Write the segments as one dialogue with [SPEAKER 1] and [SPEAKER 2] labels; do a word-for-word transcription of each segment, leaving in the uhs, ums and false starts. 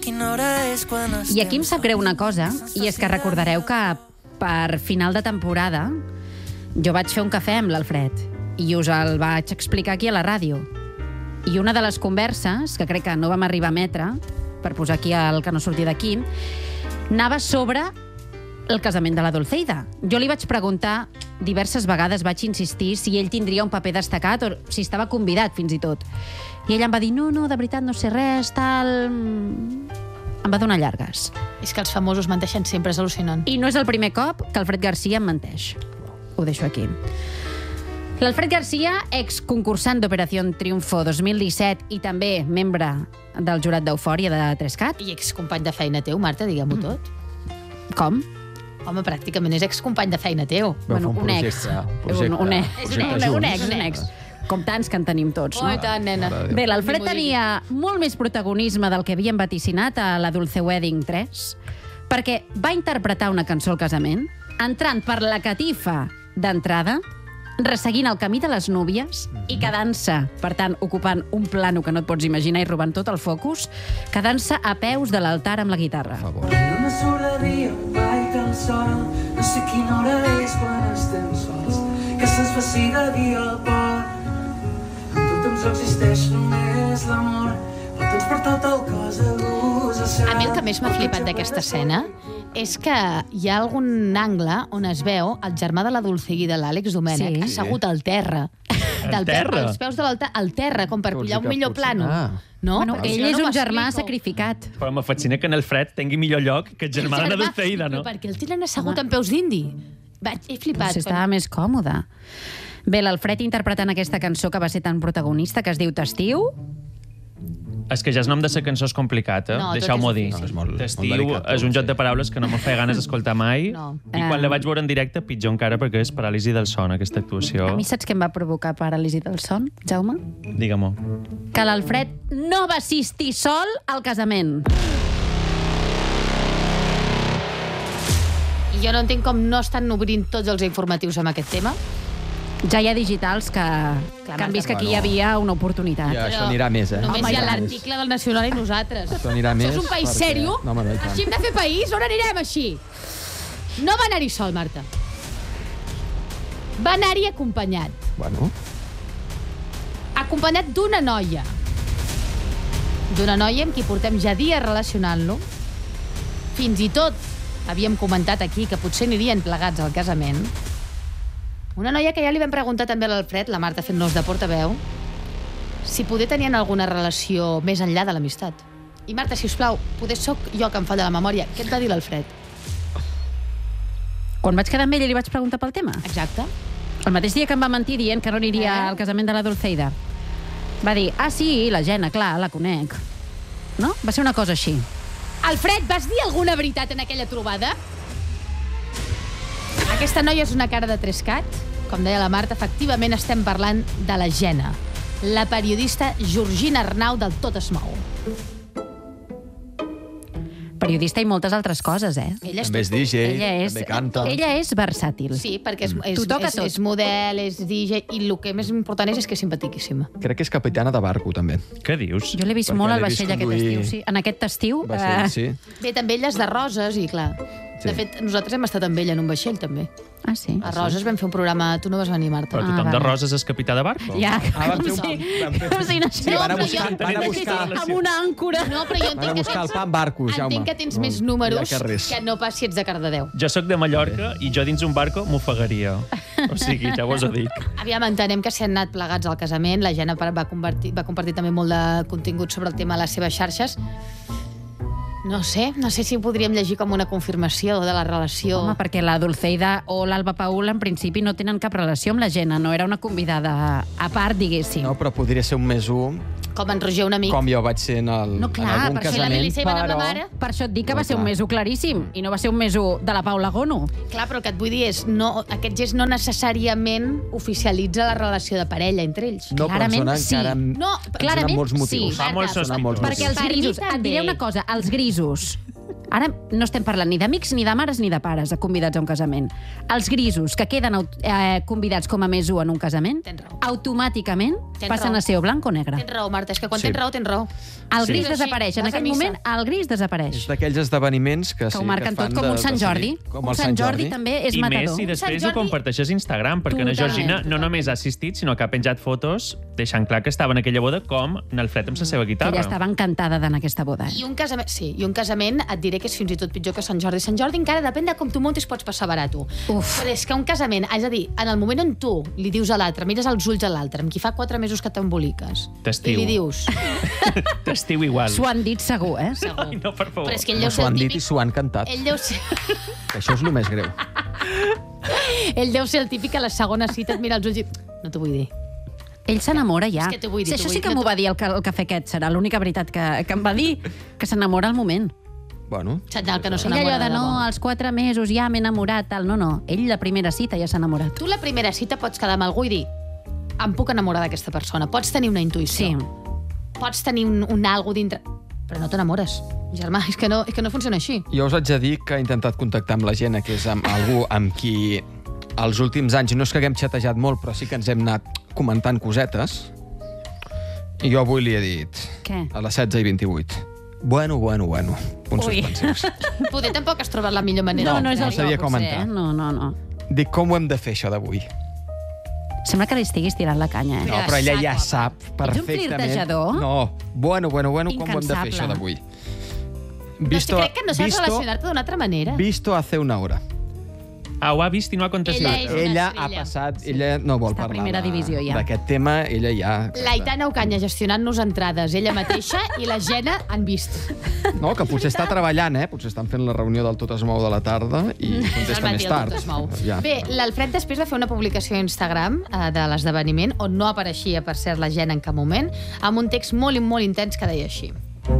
[SPEAKER 1] quina hora és quan estem...
[SPEAKER 2] I aquí em sap greu una cosa, i és que recordareu que per final de temporada jo vaig fer un cafè amb l'Alfred i us el vaig explicar aquí a la ràdio. I una de les converses, que crec que no vam arribar a emetre, per posar aquí el que no sortia d'aquí, anava sobre el casament de la Dulceida. Jo li vaig preguntar diverses vegades, vaig insistir, si ell tindria un paper destacat o si estava convidat, fins i tot. I ell em va dir, no, no, de veritat, no sé res, tal... Em va donar llargues.
[SPEAKER 3] És que els famosos menteixen sempre, és al·lucinant.
[SPEAKER 2] I no és el primer cop que Alfred Garcia em menteix. Ho deixo aquí. L'Alfred Garcia, exconcursant d'Operació Triunfo dos mil disset i també membre del jurat d'Eufòria de Trescat.
[SPEAKER 3] I excompany de feina teu, Marta, diguem-ho mm. tot.
[SPEAKER 2] Com?
[SPEAKER 3] Home, pràcticament és excompany de feina teu.
[SPEAKER 2] Bueno, un ex. Un, un, ex.
[SPEAKER 3] És un ex.
[SPEAKER 2] Un ex, un ex. Com tants que en tenim tots, no?
[SPEAKER 3] Oh, i tant, nena.
[SPEAKER 2] Bé, l'Alfred tenia molt més protagonisme del que havíem vaticinat a la Dulce Wedding tres, perquè va interpretar una cançó al casament, entrant per la catifa d'entrada, resseguint el camí de les núvies i quedant-se, per tant, ocupant un plano que no et pots imaginar i robant tot el focus, quedant-se a peus de l'altar amb la guitarra.
[SPEAKER 1] No me surt de dia, mai tan sol, no sé quina hora és quan estem sols, que se'ns faci de dia al port. En tot temps existeix només l'amor, pot transportar tot el cos a gust a ser...
[SPEAKER 3] A mi el que més m'ha flipat d'aquesta escena és que hi ha algun angle on es veu el germà de la Dulce i de l'Àlex Domènech
[SPEAKER 2] Sí.
[SPEAKER 3] assegut al terra. Del
[SPEAKER 4] terra?
[SPEAKER 3] Als peus de l'altar, al terra, com per
[SPEAKER 5] Que
[SPEAKER 3] pillar un
[SPEAKER 5] vols dir que
[SPEAKER 3] millor
[SPEAKER 5] potser-
[SPEAKER 3] plano.
[SPEAKER 5] Ah.
[SPEAKER 3] No?
[SPEAKER 2] Bueno,
[SPEAKER 3] Perquè si
[SPEAKER 2] ell
[SPEAKER 3] no,
[SPEAKER 2] és
[SPEAKER 3] no
[SPEAKER 2] un
[SPEAKER 3] m'ho
[SPEAKER 2] germà
[SPEAKER 3] explico.
[SPEAKER 2] sacrificat.
[SPEAKER 4] Però me fascina que en el Fred tingui millor lloc que el germà de la Dulceida, no?
[SPEAKER 3] Però perquè el tenen assegut en peus d'indi. Vaig, he flipat.
[SPEAKER 2] Potser estava més còmode. Bé, l'Alfred interpretant aquesta cançó que va ser tan protagonista, que es diu T'estiu.
[SPEAKER 4] És que ja el nom de la cançó és complicat, eh?
[SPEAKER 3] No, tot
[SPEAKER 4] Deixeu-m'ho
[SPEAKER 3] és
[SPEAKER 4] dir.
[SPEAKER 3] difícil.
[SPEAKER 5] No, és molt- molt
[SPEAKER 4] T'estiu
[SPEAKER 5] delicat,
[SPEAKER 4] és un
[SPEAKER 5] sí.
[SPEAKER 4] joc de paraules que no me feia ganes d'escoltar mai.
[SPEAKER 3] No.
[SPEAKER 4] I quan la vaig veure en directe, pitjor encara, perquè és paràlisi del son, aquesta actuació.
[SPEAKER 2] A mi saps què em va provocar paràlisi del son, Jaume?
[SPEAKER 4] Digue-m'ho.
[SPEAKER 2] Que l'Alfred no va assistir sol al casament.
[SPEAKER 3] I jo no entenc com no estan obrint tots els informatius amb aquest tema.
[SPEAKER 2] Ja hi ha digitals que, que han vist que aquí hi havia una oportunitat.
[SPEAKER 5] Ja, això anirà més, eh?
[SPEAKER 3] Només
[SPEAKER 2] Home,
[SPEAKER 3] hi ha
[SPEAKER 2] ja.
[SPEAKER 3] l'article del Nacional i nosaltres.
[SPEAKER 5] Això anirà
[SPEAKER 3] Això
[SPEAKER 5] més
[SPEAKER 3] és un país
[SPEAKER 5] perquè-
[SPEAKER 3] sèrio?
[SPEAKER 5] No, home, no, i tant.
[SPEAKER 3] Així hem de fer país? On anirem així? No va anar-hi sol, Marta. Va anar-hi acompanyat.
[SPEAKER 5] Bueno,
[SPEAKER 3] Acompanyat d'una noia. D'una noia amb qui portem ja dies relacionant-lo. Fins i tot havíem comentat aquí que potser anirien plegats al casament. Una noia que ja li vam preguntar també a l'Alfred, la Marta fent-nos de portaveu, si poder tenien alguna relació més enllà de l'amistat. I Marta, si us plau, poder soc jo que em falla la memòria. Què et va dir l'Alfred?
[SPEAKER 2] Quan vaig quedar amb ell i li vaig preguntar pel tema,
[SPEAKER 3] Exacte.
[SPEAKER 2] el mateix dia que em va mentir dient que no aniria
[SPEAKER 3] Eh?
[SPEAKER 2] al casament de la Dulceida, va dir, ah, sí, la Gena, clar, la conec. No? Va ser una cosa així.
[SPEAKER 3] Alfred, vas dir alguna veritat en aquella trobada? Aquesta noia és una cara de Trescat. Com deia la Marta, efectivament estem parlant de la Gena, la periodista Georgina Arnau del Tot es mou.
[SPEAKER 2] Periodista i moltes altres coses, eh?
[SPEAKER 3] Ella és
[SPEAKER 5] també és
[SPEAKER 3] tot.
[SPEAKER 5] D J,
[SPEAKER 2] Ella és,
[SPEAKER 5] també canta.
[SPEAKER 2] ella és versàtil.
[SPEAKER 3] Sí, perquè és, és,
[SPEAKER 2] T'ho toca
[SPEAKER 3] és,
[SPEAKER 2] tot.
[SPEAKER 3] és model, és D J, i el que més important és, és que és simpaticíssima.
[SPEAKER 5] Crec que és capitana de barco, també.
[SPEAKER 4] Què dius?
[SPEAKER 2] Jo l'he vist
[SPEAKER 5] Perquè
[SPEAKER 2] molt al
[SPEAKER 5] l'he vist
[SPEAKER 2] vaixell aquest
[SPEAKER 5] conduir-
[SPEAKER 2] estiu, sí. En aquest estiu...
[SPEAKER 5] Vaixell,
[SPEAKER 2] eh,
[SPEAKER 5] sí.
[SPEAKER 3] Bé, també ella és de Roses, i clar...
[SPEAKER 5] Sí.
[SPEAKER 3] De fet, nosaltres hem estat amb ella en un vaixell, també.
[SPEAKER 2] Ah, sí?
[SPEAKER 3] A Roses vam fer un programa... Tu no vas venir, Marta.
[SPEAKER 4] Però
[SPEAKER 2] Ah,
[SPEAKER 4] tothom de
[SPEAKER 2] vale.
[SPEAKER 4] Roses és capità de barco?
[SPEAKER 2] Ja,
[SPEAKER 5] Ah, van
[SPEAKER 2] com
[SPEAKER 5] fer un-
[SPEAKER 2] si...
[SPEAKER 5] van fer-
[SPEAKER 2] Com si no
[SPEAKER 5] Sí, van a
[SPEAKER 3] però
[SPEAKER 5] buscar,
[SPEAKER 3] jo-
[SPEAKER 5] van a buscar,
[SPEAKER 2] amb una àncora.
[SPEAKER 3] No, però jo
[SPEAKER 5] van a
[SPEAKER 3] entenc que
[SPEAKER 5] buscar el
[SPEAKER 3] tens...
[SPEAKER 5] pa en barcos, Jaume.
[SPEAKER 3] Entenc que tens
[SPEAKER 5] No,
[SPEAKER 3] més
[SPEAKER 5] no hi ha
[SPEAKER 3] números
[SPEAKER 5] que res.
[SPEAKER 3] que no pas si ets de Cardedeu.
[SPEAKER 4] Jo sóc de Mallorca i jo dins un barco m'ofegaria. O sigui, ja us ho dic.
[SPEAKER 3] Aviam, entenem que si han anat plegats al casament, la Gena va compartir, va compartir també molt de contingut sobre el tema a les seves xarxes. No sé, no sé si ho podríem llegir com una confirmació de la relació.
[SPEAKER 2] Home, perquè la Dulceida o l'Alba Paul en principi no tenen cap relació amb la Gena, no era una convidada a part, diguéssim.
[SPEAKER 5] No, però podria ser un més un,
[SPEAKER 3] Com en Roger, un amic.
[SPEAKER 5] com jo vaig ser en, el,
[SPEAKER 2] No, clar,
[SPEAKER 5] en algun
[SPEAKER 2] perquè la
[SPEAKER 5] casament,
[SPEAKER 3] Melissa hi va anar amb la
[SPEAKER 5] però...
[SPEAKER 3] mare.
[SPEAKER 2] Per això et dic que
[SPEAKER 5] No,
[SPEAKER 2] va ser un
[SPEAKER 5] clar.
[SPEAKER 2] meso claríssim, i no va ser un meso de la Paula Gono.
[SPEAKER 3] Clar, però el que et vull dir és no, aquest gest no necessàriament oficialitza la relació de parella entre ells.
[SPEAKER 5] No, però ens
[SPEAKER 2] Clarament
[SPEAKER 5] donen,
[SPEAKER 2] sí.
[SPEAKER 5] encara,
[SPEAKER 3] No,
[SPEAKER 5] ens
[SPEAKER 2] clarament
[SPEAKER 5] donen molts
[SPEAKER 2] sí.
[SPEAKER 5] motius.
[SPEAKER 4] Fa molt
[SPEAKER 3] Marta,
[SPEAKER 5] Ens donen molts
[SPEAKER 4] sospitós.
[SPEAKER 2] Perquè els
[SPEAKER 3] Per mi
[SPEAKER 2] grisos...
[SPEAKER 3] també.
[SPEAKER 2] Et diré una cosa, els grisos... Ara no estem parlant ni d'amics, ni de mares, ni de pares convidats a un casament. Els grisos que queden eh, convidats com a més u en un casament, automàticament
[SPEAKER 3] Tens
[SPEAKER 2] passen
[SPEAKER 3] raó.
[SPEAKER 2] a ser o blanc o negre.
[SPEAKER 3] Tens raó, Marta, és que quan
[SPEAKER 5] Sí.
[SPEAKER 3] tens raó, tens raó.
[SPEAKER 2] El
[SPEAKER 5] Sí.
[SPEAKER 2] gris
[SPEAKER 3] És així,
[SPEAKER 2] desapareix. En
[SPEAKER 3] vas a
[SPEAKER 2] aquell
[SPEAKER 3] missa.
[SPEAKER 2] moment, el gris desapareix.
[SPEAKER 5] És d'aquells esdeveniments que,
[SPEAKER 2] Que
[SPEAKER 5] sí,
[SPEAKER 2] ho marquen
[SPEAKER 5] que fan
[SPEAKER 2] tot, com
[SPEAKER 5] de,
[SPEAKER 2] un Sant
[SPEAKER 5] de
[SPEAKER 2] Jordi.
[SPEAKER 5] seguir. Com
[SPEAKER 2] Un
[SPEAKER 5] el
[SPEAKER 2] Sant Jordi també és
[SPEAKER 4] I
[SPEAKER 2] matador.
[SPEAKER 4] més si després
[SPEAKER 3] Sant
[SPEAKER 4] ho
[SPEAKER 3] Jordi-
[SPEAKER 4] comparteixes a Instagram, perquè na
[SPEAKER 2] Totalment.
[SPEAKER 4] Georgina no només ha assistit, sinó que ha penjat fotos deixant clar que estava en aquella boda com n'Alfred amb la seva
[SPEAKER 2] Que
[SPEAKER 4] guitarra.
[SPEAKER 2] ella estava encantada d'anar a aquesta boda.
[SPEAKER 3] I un casament, sí, i un casament et diré que és fins i tot pitjor que Sant Jordi. Sant Jordi encara depèn de com tu montis pots passar barat tu.
[SPEAKER 2] Uf.
[SPEAKER 3] Però és que un casament, és a dir, en el moment on tu li dius a l'altre, mires als ulls a l'altre, amb qui fa quatre mesos que t'emboliques,
[SPEAKER 4] T'estiu.
[SPEAKER 3] i li dius...
[SPEAKER 4] T'estiu igual.
[SPEAKER 2] S'ho han dit segur, eh?
[SPEAKER 3] Segur.
[SPEAKER 4] Ai, no, per favor.
[SPEAKER 3] Però és que ell
[SPEAKER 5] No
[SPEAKER 3] deu
[SPEAKER 5] s'ho
[SPEAKER 3] ser
[SPEAKER 5] han
[SPEAKER 3] el
[SPEAKER 5] dit i
[SPEAKER 3] típic...
[SPEAKER 5] s'ho han cantat.
[SPEAKER 3] Ell deu ser...
[SPEAKER 5] Que això és el més greu.
[SPEAKER 3] ell deu ser el típic que a la segona cita et mira els ulls i... No t'ho vull dir.
[SPEAKER 2] Ell s'enamora ja.
[SPEAKER 3] És que t'ho vull dir,
[SPEAKER 2] Sí,
[SPEAKER 3] t'ho
[SPEAKER 2] això
[SPEAKER 3] vull
[SPEAKER 2] sí que
[SPEAKER 3] dir.
[SPEAKER 2] m'ho va dir el, ca- el cafè aquest, serà l'única veritat que, que em va dir, que s'enamora al moment.
[SPEAKER 5] Bueno,
[SPEAKER 3] Xandall, que no
[SPEAKER 2] Ell
[SPEAKER 3] s'enamora
[SPEAKER 2] allò de
[SPEAKER 3] de
[SPEAKER 2] no,
[SPEAKER 3] debò.
[SPEAKER 2] als quatre mesos ja m'he enamorat, tal. No, no, ell la primera cita ja s'ha enamorat.
[SPEAKER 3] Tu la primera cita pots quedar amb algú i dir em puc enamorar d'aquesta persona. Pots tenir una intuïció.
[SPEAKER 2] Sí.
[SPEAKER 3] Pots tenir un, un algo dintre... Però no t'enamores, germà. És que no, és que no funciona així.
[SPEAKER 5] jo us haig de dir que he intentat contactar amb la gent, que és amb algú amb qui els últims anys, no és que haguem xatejat molt, però sí que ens hem anat comentant cosetes. I jo avui li he dit,
[SPEAKER 2] Què?
[SPEAKER 5] a les setze i vint-i-vuit, bueno, bueno, bueno, punts
[SPEAKER 2] Ui.
[SPEAKER 5] suspensius.
[SPEAKER 3] Poder tampoc has trobat la millor manera.
[SPEAKER 2] No,
[SPEAKER 3] de
[SPEAKER 2] no és
[SPEAKER 3] fer-ho.
[SPEAKER 2] el
[SPEAKER 5] sabia
[SPEAKER 2] que
[SPEAKER 5] com
[SPEAKER 2] potser,
[SPEAKER 5] entrar.
[SPEAKER 2] eh? No, no, no.
[SPEAKER 5] Dic, com ho hem de fer, això d'avui?
[SPEAKER 2] Sembla que li estiguis tirant la canya, eh?
[SPEAKER 5] No,
[SPEAKER 3] Mira,
[SPEAKER 5] però ella ja
[SPEAKER 3] saco,
[SPEAKER 5] sap perfectament...
[SPEAKER 2] flirtejador?
[SPEAKER 5] No, bueno, bueno, bueno, com ho hem de fer,
[SPEAKER 2] Incansable.
[SPEAKER 5] això d'avui?
[SPEAKER 3] Doncs crec que no saps
[SPEAKER 5] visto,
[SPEAKER 3] relacionar-te d'una altra manera.
[SPEAKER 5] visto hace una hora.
[SPEAKER 4] Ah, ho ha vist i no ha contestat.
[SPEAKER 3] Ella és- una
[SPEAKER 5] Ella ha
[SPEAKER 3] estrella.
[SPEAKER 5] passat, ella no vol
[SPEAKER 2] Està a
[SPEAKER 5] parlar
[SPEAKER 2] primera
[SPEAKER 5] de-
[SPEAKER 2] divisió, ja.
[SPEAKER 5] d'aquest tema, ella ja...
[SPEAKER 3] L'Aitana Ocaña gestionant-nos entrades, ella mateixa, i la Gena han vist.
[SPEAKER 5] No, que potser està treballant, eh? Potser estan fent la reunió del Tot es mou de la tarda i
[SPEAKER 3] És el
[SPEAKER 5] contesta
[SPEAKER 3] matí,
[SPEAKER 5] més
[SPEAKER 3] el
[SPEAKER 5] tard.
[SPEAKER 3] tot es mou.
[SPEAKER 5] Ja.
[SPEAKER 3] Bé, l'Alfred després va fer una publicació a Instagram eh, de l'esdeveniment, on no apareixia, per cert, la Gena en cap moment, amb un text molt i molt intens que deia així.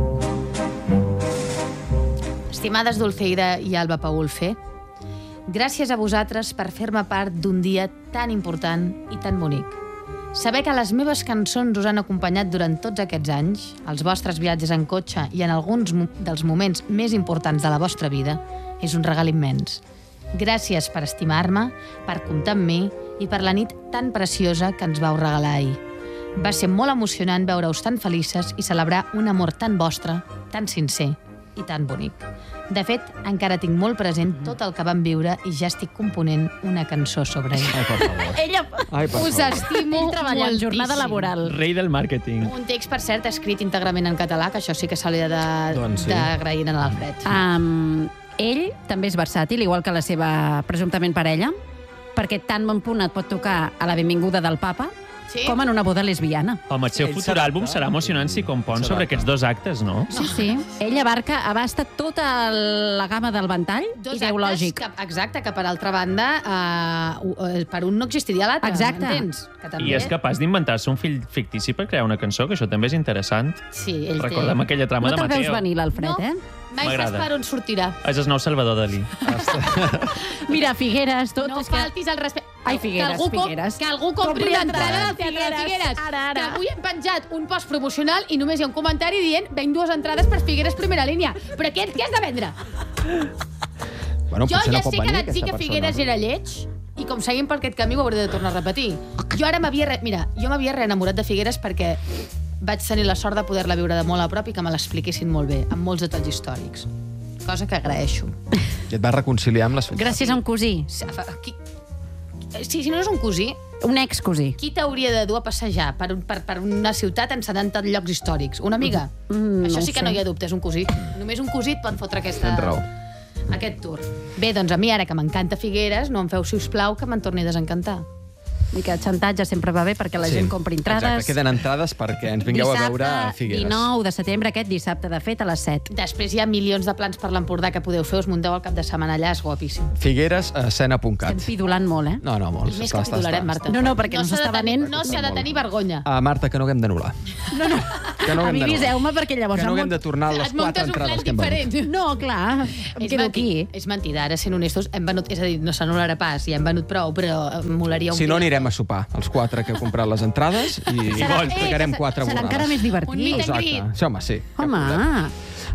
[SPEAKER 3] Estimades Dulceida i Alba Paulfe, gràcies a vosaltres per fer-me part d'un dia tan important i tan bonic. Saber que les meves cançons us han acompanyat durant tots aquests anys, els vostres viatges en cotxe i en alguns mo- dels moments més importants de la vostra vida, és un regal immens. Gràcies per estimar-me, per comptar amb mi i per la nit tan preciosa que ens vau regalar ahir. Va ser molt emocionant veure-us tan felices i celebrar un amor tan vostre, tan sincer i tan bonic. De fet, encara tinc molt present tot el que vam viure i ja estic component una cançó sobre ell.
[SPEAKER 5] Ai, per favor.
[SPEAKER 2] Ella
[SPEAKER 5] Ai, per
[SPEAKER 3] Us
[SPEAKER 5] favor.
[SPEAKER 3] estimo
[SPEAKER 2] ell treballant,
[SPEAKER 3] moltíssim.
[SPEAKER 2] jornada laboral.
[SPEAKER 4] Rei del màrqueting.
[SPEAKER 3] Un text, per cert, escrit íntegrament en català, que això sí que se li ha de-
[SPEAKER 5] Doncs sí.
[SPEAKER 3] d'agrair a l'Alfred.
[SPEAKER 2] Um, ell també és versàtil, igual que la seva presumptament parella, perquè tan bon punt et pot tocar a la benvinguda del papa
[SPEAKER 3] Sí?
[SPEAKER 2] com en una boda lesbiana.
[SPEAKER 4] Home, el seu
[SPEAKER 5] Ell
[SPEAKER 4] futur
[SPEAKER 5] s'adapta.
[SPEAKER 4] àlbum serà emocionant si compon sobre aquests dos actes, no?
[SPEAKER 2] Sí, sí. Ell abarca, abasta tota la gamma del ventall
[SPEAKER 3] Dos
[SPEAKER 2] ideològic.
[SPEAKER 3] actes que, exacte, que per altra banda, uh, per un no existiria l'altre,
[SPEAKER 2] Exacte.
[SPEAKER 3] entens? Que també...
[SPEAKER 4] I és capaç d'inventar-se un fill fictici per crear una cançó, que això també és interessant.
[SPEAKER 3] Sí, ell
[SPEAKER 4] Recordem
[SPEAKER 3] té...
[SPEAKER 4] aquella trama
[SPEAKER 2] No
[SPEAKER 4] de
[SPEAKER 2] te'l veus
[SPEAKER 4] Mateo.
[SPEAKER 2] venir, l'Alfred,
[SPEAKER 3] No.
[SPEAKER 2] eh?
[SPEAKER 3] Mai saps
[SPEAKER 4] M'agrada.
[SPEAKER 3] per on sortirà.
[SPEAKER 4] És el nou Salvador Dalí.
[SPEAKER 2] Mira, Figueres, tot...
[SPEAKER 3] No
[SPEAKER 2] és que...
[SPEAKER 3] faltis al respecte.
[SPEAKER 2] Ai, Figueres,
[SPEAKER 3] que algú, com-
[SPEAKER 2] Figueres.
[SPEAKER 3] Que algú compri
[SPEAKER 2] Compri
[SPEAKER 3] una entrada
[SPEAKER 2] entrada
[SPEAKER 3] al Teatre de
[SPEAKER 2] Figueres.
[SPEAKER 3] Figueres.
[SPEAKER 2] Ara, ara.
[SPEAKER 3] Que avui hem penjat un post promocional i només hi ha un comentari dient venc dues entrades per Figueres primera línia. Però què, què has de vendre?
[SPEAKER 5] Bueno,
[SPEAKER 3] Jo
[SPEAKER 5] potser
[SPEAKER 3] ja
[SPEAKER 5] no pot
[SPEAKER 3] sé que
[SPEAKER 5] venir
[SPEAKER 3] vaig dir
[SPEAKER 5] aquesta
[SPEAKER 3] que
[SPEAKER 5] persona.
[SPEAKER 3] Figueres era lleig i com seguim per aquest camí ho hauré de tornar a repetir. Jo ara m'havia... Re... Mira, jo m'havia reenamorat de Figueres perquè vaig tenir la sort de poder-la viure de molt a prop i que me l'expliquessin molt bé, amb molts detalls històrics. Cosa que agraeixo.
[SPEAKER 5] I et vas reconciliar amb les...
[SPEAKER 2] Gràcies a un cosí,
[SPEAKER 3] Qui... Si, si no és un cosí,
[SPEAKER 2] un ex-cosí.
[SPEAKER 3] qui t'hauria de dur a passejar per, un, per, per una ciutat en setanta llocs històrics? Una amiga?
[SPEAKER 2] Mm,
[SPEAKER 3] Això
[SPEAKER 2] no
[SPEAKER 3] sí
[SPEAKER 2] ho
[SPEAKER 3] que
[SPEAKER 2] sé.
[SPEAKER 3] no hi ha dubte, és un cosí. Només un cosí et pot fotre aquesta...
[SPEAKER 5] Tens raó.
[SPEAKER 3] aquest tour. Bé, doncs a mi, ara que m'encanta Figueres, no em feu, si us plau, que me'n torni a desencantar.
[SPEAKER 2] I que el xantatge sempre va bé perquè la
[SPEAKER 5] Sí,
[SPEAKER 2] gent compri entrades.
[SPEAKER 5] Exacte, queden entrades perquè ens vingueu a veure a Figueres.
[SPEAKER 2] dinou de setembre, aquest dissabte, de fet, a les set.
[SPEAKER 3] Després hi ha milions de plans per l'Empordà que podeu fer, us munteu al cap de setmana allà, és guapíssim.
[SPEAKER 5] Figueres a escena punt cat.
[SPEAKER 2] Estem pidulant molt, eh?
[SPEAKER 5] No, no, molt.
[SPEAKER 3] Més
[SPEAKER 5] Està,
[SPEAKER 3] que
[SPEAKER 5] està,
[SPEAKER 3] titularem,
[SPEAKER 5] està.
[SPEAKER 3] Marta.
[SPEAKER 2] No, no, perquè no
[SPEAKER 3] s'ha de
[SPEAKER 2] s'està
[SPEAKER 3] tenir-
[SPEAKER 2] venent.
[SPEAKER 3] No s'ha de tenir vergonya.
[SPEAKER 5] Ah, Marta, que no haguem d'anul·lar.
[SPEAKER 2] No, no.
[SPEAKER 5] Que no
[SPEAKER 2] A
[SPEAKER 5] haguem
[SPEAKER 2] mi
[SPEAKER 5] d'anul·lar.
[SPEAKER 2] aviseu-me perquè llavors...
[SPEAKER 5] Que no
[SPEAKER 2] em
[SPEAKER 5] haguem de
[SPEAKER 2] munto-
[SPEAKER 5] tornar les
[SPEAKER 3] Et muntes
[SPEAKER 5] quatre
[SPEAKER 3] un plan
[SPEAKER 5] entrades que hem venut.
[SPEAKER 3] diferent.
[SPEAKER 2] No, clar, em
[SPEAKER 3] És,
[SPEAKER 2] quedo
[SPEAKER 3] menti
[SPEAKER 2] aquí.
[SPEAKER 3] és mentida, ara sent honestos, hem venut, és a dir, no s'anul·larà pas, ja hem venut prou, però eh, molaria un
[SPEAKER 5] Si no,
[SPEAKER 3] dia.
[SPEAKER 5] anirem a sopar, els quatre que heu comprat les entrades, i
[SPEAKER 2] Serà-
[SPEAKER 5] explicarem
[SPEAKER 2] eh,
[SPEAKER 5] quatre
[SPEAKER 2] serà
[SPEAKER 5] borrades.
[SPEAKER 2] encara més divertit.
[SPEAKER 3] Un meet and
[SPEAKER 5] Exacte.
[SPEAKER 3] greet.
[SPEAKER 5] Sí, home, sí.
[SPEAKER 2] Home,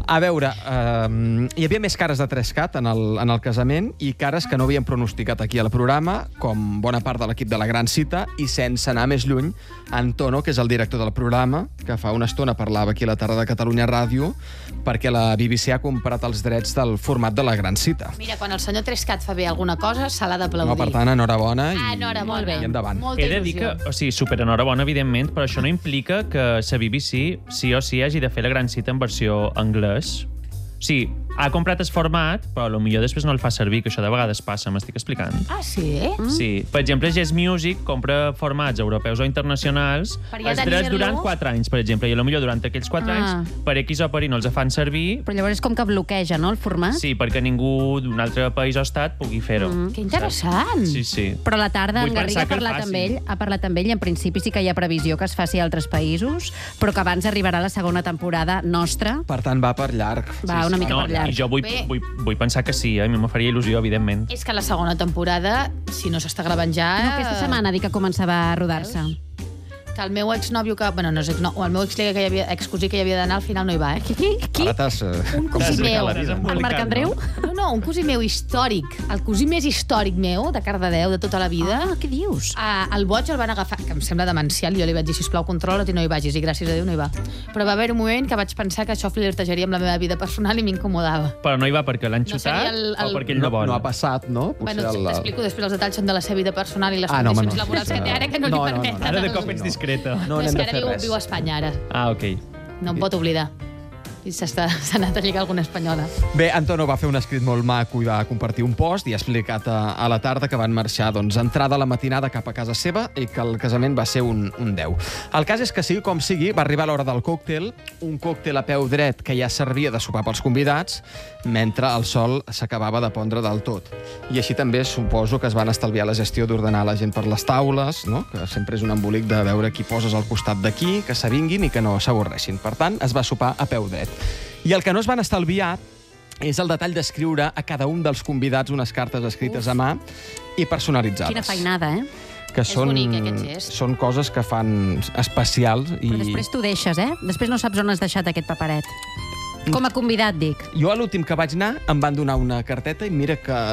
[SPEAKER 5] A veure, eh, hi havia més cares de Trescat en el, en el casament i cares que no havíem pronosticat aquí al programa, com bona part de l'equip de la Gran Cita, i sense anar més lluny, Antono, que és el director del programa, que fa una estona parlava aquí a la tarda de Catalunya Ràdio, perquè la B B C ha comprat els drets del format de la Gran Cita.
[SPEAKER 3] Mira, quan el senyor Trescat fa bé alguna cosa, se l'ha d'aplaudir.
[SPEAKER 5] No, per tant, enhorabona i,
[SPEAKER 3] Ah, enhorabona.
[SPEAKER 5] i endavant.
[SPEAKER 3] Molta
[SPEAKER 4] He de dir que,
[SPEAKER 3] il·lusió.
[SPEAKER 4] o sigui, super enhorabona, evidentment, però això no implica que la B B C sí o sí hagi de fer la Gran Cita en versió anglès. O sigui, ha comprat el format, però potser després no el fa servir, que això de vegades passa, m'estic explicant.
[SPEAKER 3] Ah, sí?
[SPEAKER 2] Mm.
[SPEAKER 4] Sí. Per exemple, Jazz Music compra formats europeus o internacionals
[SPEAKER 3] Per ja
[SPEAKER 4] els drets
[SPEAKER 3] tenir-lo.
[SPEAKER 4] durant quatre anys, per exemple, i potser durant aquells quatre
[SPEAKER 2] Ah.
[SPEAKER 4] anys, per X o per Y no els fan servir,
[SPEAKER 2] Però llavors és com que bloqueja, no, el format?
[SPEAKER 4] sí, perquè ningú d'un altre país o estat pugui fer-ho.
[SPEAKER 2] Mm.
[SPEAKER 3] Que interessant.
[SPEAKER 4] Sí, sí.
[SPEAKER 2] Però a la tarda
[SPEAKER 4] Vull
[SPEAKER 2] en Garriga
[SPEAKER 4] pensar
[SPEAKER 2] ha
[SPEAKER 4] que el
[SPEAKER 2] parlat
[SPEAKER 4] faci.
[SPEAKER 2] amb ell, ha parlat amb ell i en principi sí que hi ha previsió que es faci a altres països, però que abans arribarà la segona temporada nostra.
[SPEAKER 5] Per tant, va per llarg.
[SPEAKER 2] Va, una mica
[SPEAKER 4] No,
[SPEAKER 2] per llarg.
[SPEAKER 4] i jo vull,
[SPEAKER 3] Bé.
[SPEAKER 4] vull, vull pensar que sí, eh? a mi me faria il·lusió, evidentment.
[SPEAKER 3] És que la segona temporada, si no s'està gravant ja...
[SPEAKER 2] No, aquesta setmana dic que començava a rodar-se.
[SPEAKER 3] Que el meu exnòvio, que... Bueno, no és exno... o el meu exliga que hi havia, excusí que hi havia d'anar, al final no hi va, eh?
[SPEAKER 2] Qui? Qui?
[SPEAKER 5] Ara t'has... eh,
[SPEAKER 3] Un cosí
[SPEAKER 4] T'has
[SPEAKER 3] meu.
[SPEAKER 4] regalat, t'has
[SPEAKER 2] El
[SPEAKER 4] embolicat,
[SPEAKER 2] Marc Andreu?
[SPEAKER 3] No, no, un cosí meu històric. El cosí més històric meu, de Cardedeu, de tota la vida.
[SPEAKER 2] Ah, què dius?
[SPEAKER 3] Ah, el boig el van agafar, que em sembla demencial, i jo li vaig dir, sisplau, controla't i no hi vagis, i gràcies a Déu no hi va. Però va haver un moment que vaig pensar que això flirtejaria amb la meva vida personal i m'incomodava.
[SPEAKER 4] Però no hi va perquè l'han
[SPEAKER 3] No
[SPEAKER 4] xutat
[SPEAKER 3] seria el- el-
[SPEAKER 4] o perquè ell no
[SPEAKER 5] No,
[SPEAKER 4] vol?
[SPEAKER 5] no ha passat, no? Potser
[SPEAKER 3] Bueno,
[SPEAKER 5] el-
[SPEAKER 3] t'explico després els detalls són de la seva vida personal i les
[SPEAKER 5] Ah, no, home,
[SPEAKER 3] condicions
[SPEAKER 5] no.
[SPEAKER 3] laborals que té ara, que no,
[SPEAKER 5] No,
[SPEAKER 3] li
[SPEAKER 5] no, no,
[SPEAKER 3] permeten.
[SPEAKER 5] no.
[SPEAKER 4] Ara de cop ets discreta.
[SPEAKER 5] No
[SPEAKER 3] No, és
[SPEAKER 5] n'hem
[SPEAKER 3] que
[SPEAKER 5] de
[SPEAKER 3] ara
[SPEAKER 5] fer
[SPEAKER 3] viu,
[SPEAKER 5] res.
[SPEAKER 3] viu a Espanya, ara.
[SPEAKER 4] Ah, ok.
[SPEAKER 3] No em pot oblidar. I s'està- s'ha anat a lligar alguna espanyola.
[SPEAKER 5] Bé, Antono va fer un escrit molt maco i va compartir un post i ha explicat a, a la tarda que van marxar doncs, entrada a la matinada cap a casa seva i que el casament va ser un, un deu. El cas és que, sigui com sigui, va arribar l'hora del còctel, un còctel a peu dret que ja servia de sopar pels convidats, mentre el sol s'acabava de pondre del tot. I així també suposo que es van estalviar la gestió d'ordenar la gent per les taules, no? Que sempre és un embolic de veure qui poses al costat d'aquí, que s'avinguin i que no s'avorreixin. Per tant, es va sopar a peu dret. I el que no es van estalviar és el detall d'escriure a cada un dels convidats unes cartes escrites a mà i personalitzades.
[SPEAKER 2] Quina feinada, eh?
[SPEAKER 5] Que
[SPEAKER 3] És
[SPEAKER 5] són,
[SPEAKER 3] bonic, aquest gest.
[SPEAKER 5] són coses que fan especials. I...
[SPEAKER 2] Però després t'ho deixes, eh? Després no saps on has deixat aquest paperet. Com a convidat, dic.
[SPEAKER 5] Jo a l'últim que vaig anar em van donar una carteta i mira que...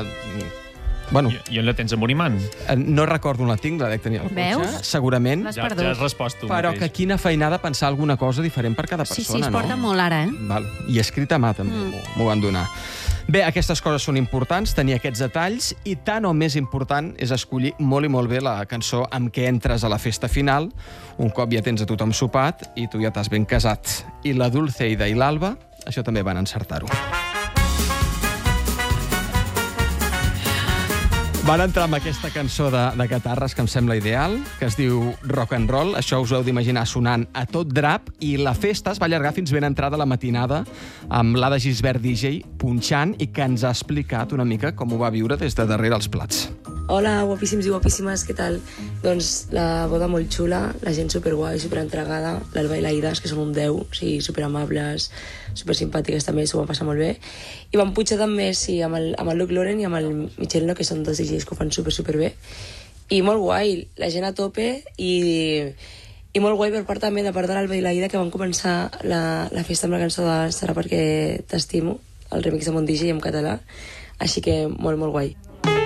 [SPEAKER 5] Bueno,
[SPEAKER 4] I, I on la tens amb un imant?
[SPEAKER 5] eh, no recordo on la tinc, la dec tenir al cotxe,
[SPEAKER 2] Veus?
[SPEAKER 5] segurament,
[SPEAKER 2] L'has
[SPEAKER 4] Ja,
[SPEAKER 2] perdut.
[SPEAKER 4] ja has respost tu
[SPEAKER 5] però
[SPEAKER 4] mateix.
[SPEAKER 5] que quina feinada pensar alguna cosa diferent per cada
[SPEAKER 2] Sí,
[SPEAKER 5] persona,
[SPEAKER 2] sí, es
[SPEAKER 5] no?
[SPEAKER 2] porta molt ara, eh?
[SPEAKER 5] Val. I escrit a mà, també,
[SPEAKER 2] Mm.
[SPEAKER 5] m'ho- m'ho van donar. Bé, aquestes coses són importants, tenir aquests detalls, i tant o més important és escollir molt i molt bé la cançó amb què entres a la festa final, un cop ja tens a tothom sopat i tu ja t'has ben casat. I la Dulceida i l'Alba, això també van encertar-ho. Van entrar amb aquesta cançó de, de Catarres que em sembla ideal, que es diu Rock and Roll. Això us ho heu d'imaginar sonant a tot drap, i la festa es va allargar fins ben entrada a la matinada amb l'Ada Gisbert D J punxant i que ens ha explicat una mica com ho va viure des de darrere els plats.
[SPEAKER 6] Hola, guapíssims i guapíssimes, què tal? Doncs la boda molt xula, la gent superguai, superentregada, l'Alba i l'Aidas, que són un deu, o sigui, superamables, supersimpàtiques també, s'ho van passar molt bé. I van pujar també, sí, amb el, amb el Luke Lauren i amb el Michelino, que són dos D Js que ho fan super, super bé. I molt guai, la gent a tope i, i molt guai per part també de part de l'Alba i l'Aida, que van començar la, la festa amb la cançó de Serà perquè t'estimo, el remix de Mon D J en català, així que molt, molt guai.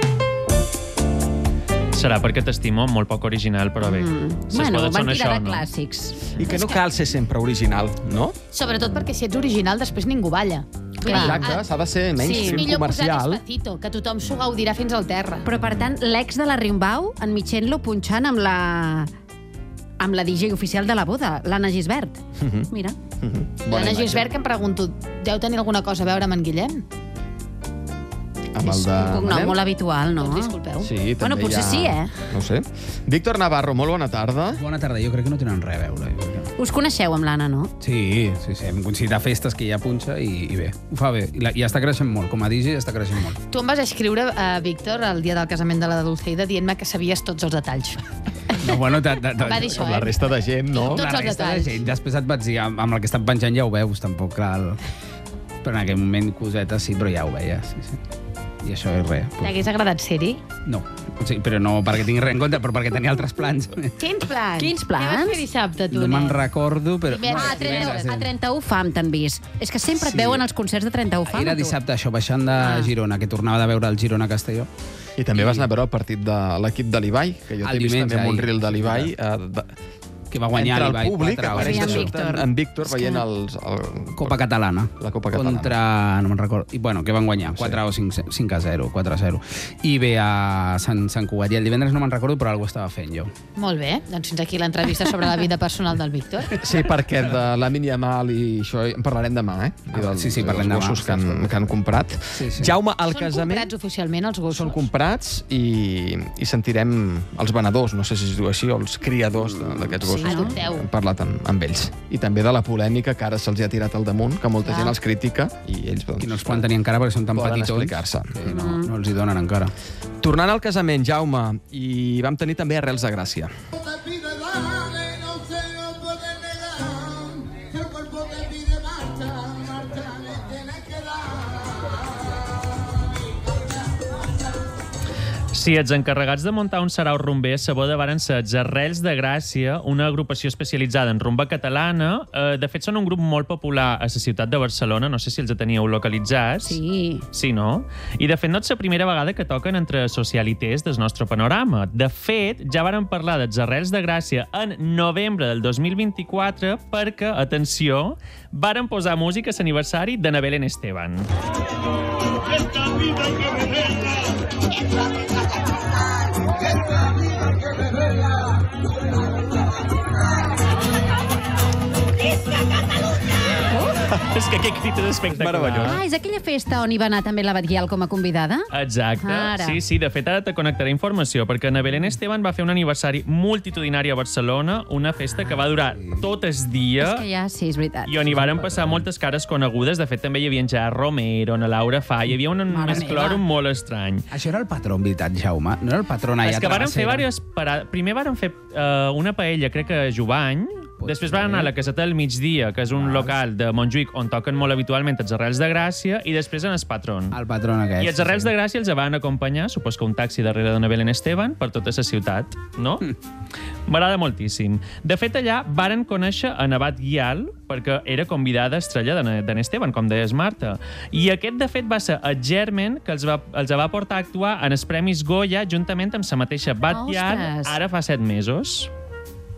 [SPEAKER 4] Serà perquè t'estimo, molt poc original, però bé.
[SPEAKER 2] Mm.
[SPEAKER 4] Ses
[SPEAKER 2] Bueno,
[SPEAKER 4] bodes
[SPEAKER 2] van
[SPEAKER 4] són
[SPEAKER 2] tirar
[SPEAKER 4] això,
[SPEAKER 2] de
[SPEAKER 4] no?
[SPEAKER 2] clàssics.
[SPEAKER 5] I que no cal ser sempre original, no?
[SPEAKER 3] Sobretot perquè si ets original, després ningú balla. Vull dir,
[SPEAKER 5] Exacte,
[SPEAKER 3] ah,
[SPEAKER 5] s'ha de ser
[SPEAKER 3] és
[SPEAKER 5] mainstream
[SPEAKER 3] millor posar
[SPEAKER 5] comercial.
[SPEAKER 3] Despacito, que tothom s'ho gaudirà fins al terra.
[SPEAKER 2] Però, per tant, l'ex de la Rimbau, en Michello, punxant amb la amb la D J oficial de la boda, l'Anna Gisbert.
[SPEAKER 5] Mhm.
[SPEAKER 2] Mira.
[SPEAKER 5] Mhm. Bona
[SPEAKER 3] L'Anna
[SPEAKER 5] imatge.
[SPEAKER 3] Gisbert, que em pregunto, deu tenir alguna cosa a veure amb en Guillem?
[SPEAKER 5] Amb el
[SPEAKER 2] És
[SPEAKER 5] de
[SPEAKER 2] un cognom
[SPEAKER 5] Manel?
[SPEAKER 2] molt habitual, no?
[SPEAKER 3] Doncs disculpeu.
[SPEAKER 5] Sí, també
[SPEAKER 2] Bueno, potser
[SPEAKER 5] hi ha...
[SPEAKER 2] sí, eh?
[SPEAKER 5] No ho sé. Víctor Navarro, molt bona tarda.
[SPEAKER 7] Bona tarda, jo crec que no tenen res a veure. Jo crec que...
[SPEAKER 2] Us coneixeu amb l'Anna, no?
[SPEAKER 7] Sí, sí, sí, hem coincidit a festes que ja punxa i, i bé, ho fa bé. I, la, I està creixent molt, com a D J està creixent molt.
[SPEAKER 3] Tu em vas escriure, uh, Víctor, el dia del casament de la Dulceida, dient-me que sabies tots els detalls.
[SPEAKER 7] No, bueno, de, de, de,
[SPEAKER 3] Va dir això,
[SPEAKER 5] Com la
[SPEAKER 3] eh?
[SPEAKER 5] resta de gent, no?
[SPEAKER 3] Tots
[SPEAKER 7] la
[SPEAKER 3] els
[SPEAKER 7] resta de
[SPEAKER 3] detalls.
[SPEAKER 7] gent. Després et vaig dir, amb, amb el que estan penjant ja ho veus, tampoc cal... Però en aquell moment, cosetes, sí, però ja ho veies, sí, sí. I això és res.
[SPEAKER 3] T'hagués agradat ser-hi?
[SPEAKER 7] No, sí, però no perquè tingui res en compte, però perquè tenia altres plans.
[SPEAKER 3] Quins plans?
[SPEAKER 2] Quins
[SPEAKER 3] Què vas
[SPEAKER 2] plans?
[SPEAKER 3] fer dissabte, tu,
[SPEAKER 7] No me'n
[SPEAKER 3] nen?
[SPEAKER 7] recordo, però...
[SPEAKER 3] Divendres.
[SPEAKER 2] Ah, a trenta,
[SPEAKER 7] sí.
[SPEAKER 2] a trenta-u fam t'han vist. És que sempre
[SPEAKER 7] Sí.
[SPEAKER 2] et veuen als concerts de trenta-u fam.
[SPEAKER 7] Era
[SPEAKER 2] tu.
[SPEAKER 7] dissabte, això, baixant de
[SPEAKER 2] Ah.
[SPEAKER 7] Girona, que tornava de veure el Girona-Castelló.
[SPEAKER 5] I també vas anar a veure el partit de l'equip de l'Ibai, que jo
[SPEAKER 7] El
[SPEAKER 5] t'he vist
[SPEAKER 7] diumenge,
[SPEAKER 5] també amb un
[SPEAKER 7] ahir.
[SPEAKER 5] ril de l'Ibai. Eh, de,
[SPEAKER 7] Que va guanyar
[SPEAKER 5] entre el
[SPEAKER 7] l'Ibai
[SPEAKER 5] públic,
[SPEAKER 7] quatre a
[SPEAKER 5] apareix
[SPEAKER 2] Hi
[SPEAKER 5] de
[SPEAKER 2] havia en
[SPEAKER 5] sobte
[SPEAKER 2] Víctor.
[SPEAKER 5] en, en Víctor
[SPEAKER 2] És
[SPEAKER 5] veient
[SPEAKER 2] que-
[SPEAKER 5] els, el,
[SPEAKER 7] Copa Catalana.
[SPEAKER 5] La Copa Catalana.
[SPEAKER 7] Contra... no me'n recordo. I, bueno, que van guanyar, quatre o cinc a zero, quatre a zero. I ve a Sant, Sant Cugat. I el divendres no me'n recordo, però algú estava fent jo.
[SPEAKER 3] Molt bé, doncs fins aquí l'entrevista sobre la vida personal del Víctor.
[SPEAKER 5] Sí, perquè de la Yamal i això en parlarem demà, eh? I
[SPEAKER 7] Ah,
[SPEAKER 5] dels,
[SPEAKER 7] sí, sí, parlem
[SPEAKER 5] dels
[SPEAKER 7] demà.
[SPEAKER 5] gossos que han, que han comprat.
[SPEAKER 7] Sí, sí.
[SPEAKER 5] Jaume, al
[SPEAKER 3] Són
[SPEAKER 5] casament...
[SPEAKER 3] comprats oficialment els gossos?
[SPEAKER 5] Són comprats i, i sentirem els venedors, no sé si es diu així, o els criadors de- d'aquests
[SPEAKER 3] Sí,
[SPEAKER 5] gossos.
[SPEAKER 3] no? Adopteu.
[SPEAKER 5] Hem parlat amb, amb ells. I també de la polèmica que ara se'ls ha tirat al damunt, que molta
[SPEAKER 3] Ah.
[SPEAKER 5] gent els critica i ells doncs,
[SPEAKER 7] I no els poden tenir encara perquè són tan
[SPEAKER 5] poden
[SPEAKER 7] petitons
[SPEAKER 5] explicar-se.
[SPEAKER 7] que no, no els hi donen encara.
[SPEAKER 5] Tornant al casament, Jaume, i vam tenir també Arrels de Gràcia.
[SPEAKER 4] Sí, els encarregats de muntar un sarau rumber a sa boda varen ser els Arrels de Gràcia, una agrupació especialitzada en rumba catalana. Eh, de fet, són un grup molt popular a la ciutat de Barcelona, no sé si els teníeu localitzats.
[SPEAKER 2] Sí.
[SPEAKER 4] Sí, no? I, de fet, no és la primera vegada que toquen entre socialités del nostre panorama. De fet, ja varen parlar dels Arrels de Gràcia en novembre del dos mil vint-i-quatre perquè, atenció, varen posar música a l'aniversari de na Belén Esteban. És que aquest crit és espectacular.
[SPEAKER 5] Meravellós.
[SPEAKER 2] Ah, és aquella festa on hi va anar també la Batguial com a convidada?
[SPEAKER 4] Exacte.
[SPEAKER 2] Ara.
[SPEAKER 4] Sí, sí, de fet ara te connectaré informació, perquè na Belén Esteban va fer un aniversari multitudinari a Barcelona, una festa que va durar tot el dia,
[SPEAKER 2] És que ja, sí, és veritat.
[SPEAKER 4] i on hi varen passar moltes cares conegudes. De fet, també hi havia en Gerard Romero, na Laura Fa, hi havia un
[SPEAKER 2] Mare
[SPEAKER 4] mesclòrum
[SPEAKER 2] meva.
[SPEAKER 4] molt estrany.
[SPEAKER 7] Això era el patró, en veritat, Jaume? No era el patró allà
[SPEAKER 4] És que varen fer
[SPEAKER 7] travessera?
[SPEAKER 4] diverses parades. Primer varen fer uh, una paella, crec que a Jubany,
[SPEAKER 7] Pot
[SPEAKER 4] després
[SPEAKER 7] ser.
[SPEAKER 4] van anar a la Caseta del Migdia, que és un local de Montjuïc on toquen molt habitualment els Arrels de Gràcia, i després en el Patron.
[SPEAKER 7] El patró aquest.
[SPEAKER 4] I els Arrels de Gràcia els van acompanyar, supos que un taxi darrere d'una Belén Esteban, per tota la ciutat, no? M'agrada moltíssim. De fet, allà varen conèixer a Nabat Guial, perquè era convidada estrella de d'en Esteban, com deies, Marta. I aquest, de fet, va ser el germen que els va, els va portar a actuar en els Premis Goya juntament amb la mateixa Bat Guial,
[SPEAKER 2] Ostres.
[SPEAKER 4] ara fa set mesos.